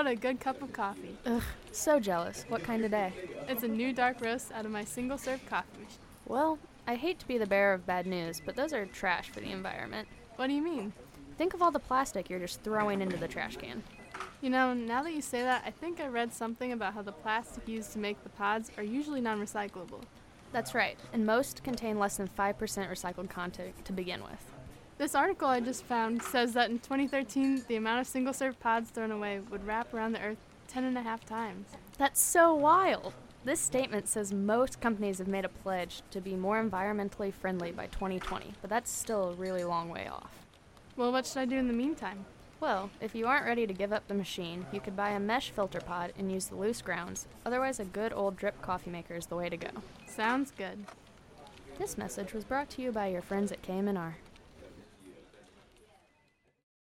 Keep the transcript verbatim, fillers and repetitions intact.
about a good cup of coffee? Ugh, so jealous. What kind today? It's a new dark roast out of my single-serve coffee machine. Well, I hate to be the bearer of bad news, but those are trash for the environment. What do you mean? Think of all the plastic you're just throwing into the trash can. You know, now that you say that, I think I read something about how the plastic used to make the pods are usually non-recyclable. That's right, and most contain less than five percent recycled content to begin with. This article I just found says that in twenty thirteen, the amount of single-serve pods thrown away would wrap around the Earth ten and a half times. That's so wild! This statement says most companies have made a pledge to be more environmentally friendly by twenty twenty, but that's still a really long way off. Well, what should I do in the meantime? Well, if you aren't ready to give up the machine, you could buy a mesh filter pod and use the loose grounds. Otherwise, a good old drip coffee maker is the way to go. Sounds good. This message was brought to you by your friends at K M N R.